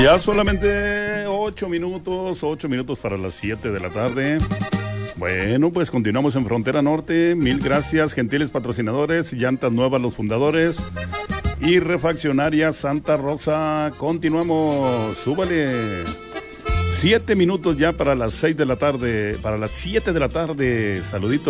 Ya solamente 8 minutos para las 7 de la tarde. Bueno, pues continuamos en Frontera Norte. Mil gracias, gentiles patrocinadores, Llantas Nuevas, los fundadores y Refaccionaria Santa Rosa. Continuamos, súbale. 7 minutos ya para las 6 de la tarde, para las 7 de la tarde. Saluditos.